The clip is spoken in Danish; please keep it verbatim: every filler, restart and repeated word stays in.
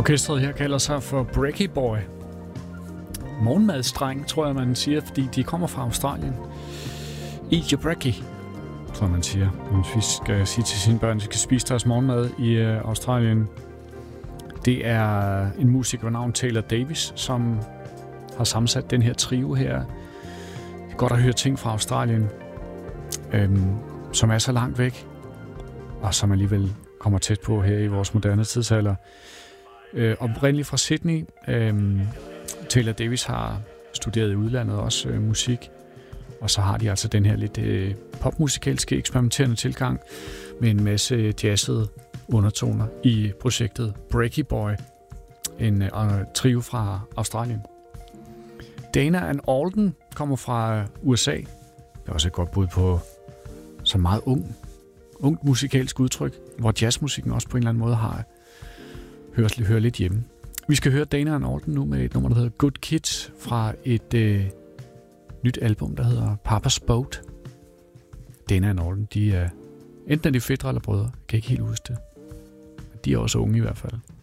Orkestret her kalder sig for Brekkie Boy. Morgenmadsdreng, tror jeg, man siger, fordi de kommer fra Australien. Eat your brekkie, tror man siger. Hvis vi skal sige til sine børn, at de skal spise deres morgenmad i øh, Australien. Det er en musiker ved navn Taylor Davis, som har sammensat den her trio her. Det er godt at høre ting fra Australien, øhm, som er så langt væk, og som alligevel kommer tæt på her i vores moderne tidsalder. Øh, oprindeligt fra Sydney. Øh, Taylor Davis har studeret i udlandet også øh, musik, og så har de altså den her lidt øh, popmusikalske eksperimenterende tilgang med en masse jazzede undertoner i projektet Brekkie Boy, en øh, trio fra Australien. Dana and Alden kommer fra U S A. Det er også et godt bud på så meget ung, ungt musikalsk udtryk, hvor jazzmusikken også på en eller anden måde har hørt, hører lidt hjemme. Vi skal høre Dana and Alden nu med et nummer, der hedder Good Kids, fra et øh, nyt album, der hedder Papa's Boat. Dana and Alden, de er enten er de fætre eller brødre. Jeg kan ikke helt huske det. De er også unge i hvert fald.